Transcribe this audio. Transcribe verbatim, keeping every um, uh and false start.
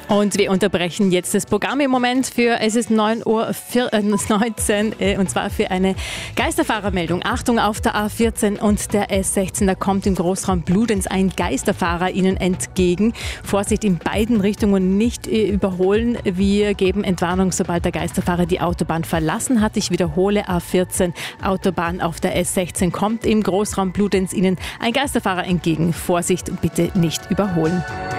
Und wir unterbrechen jetzt das Programm im Moment für, es ist neun Uhr neunzehn, und zwar für eine Geisterfahrermeldung. Achtung, auf der A vierzehn und der S sechzehn, da kommt im Großraum Bludenz ein Geisterfahrer Ihnen entgegen. Vorsicht in beiden Richtungen, nicht überholen. Wir geben Entwarnung, sobald der Geisterfahrer die Autobahn verlassen hat. Ich wiederhole, A vierzehn, Autobahn auf der S sechzehn, kommt im Großraum Bludenz Ihnen ein Geisterfahrer entgegen. Vorsicht, bitte nicht überholen.